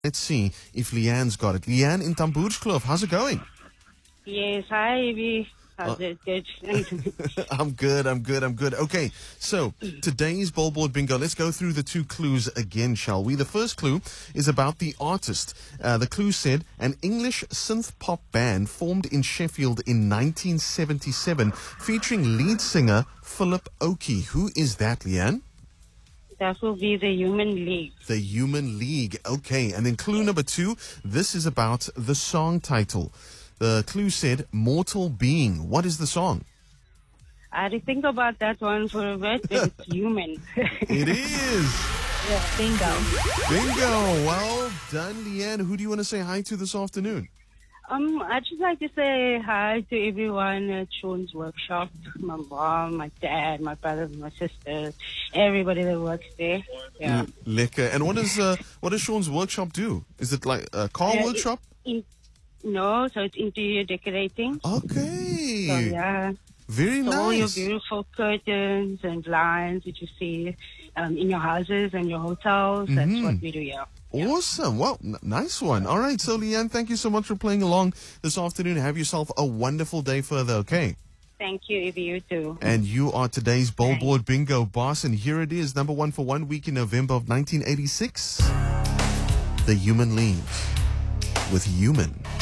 Let's see if Leanne's got it. Leanne in Tamboerskloof, how's it going? Yes, hi, Evie. How's it? Good. I'm good. Okay, so today's Billboard Bingo, let's go through the two clues again, shall we? The first clue is about the artist. The clue said, an English synth pop band formed in Sheffield in 1977 featuring lead singer Philip Oakey. Who is that, Leanne? That will be the Human League. The Human League. Okay, and then clue number 2, this is about the song title. The clue said, Mortal Being. What is the song? I had to think about that one for a bit, but it's human. It is. Yeah, bingo. Bingo. Well done, Leanne. Who do you want to say hi to this afternoon? I'd just like to say hi to everyone at Sean's workshop. My mom, my dad, my brother, my sister, everybody that works there. Yeah. Lekker. And what does Sean's workshop do? Is it like a car workshop? No, so it's interior decorating. Okay. So, yeah. Very nice. All your beautiful curtains and blinds that you see in your houses and your hotels. That's what we do, yeah. Awesome. Well, nice one. All right. So, Leanne, thank you so much for playing along this afternoon. Have yourself a wonderful day further, okay? Thank you, Evie. You too. And you are today's Billboard Bingo boss. And here it is, number 1 for 1 week in November of 1986. The Human League with Human.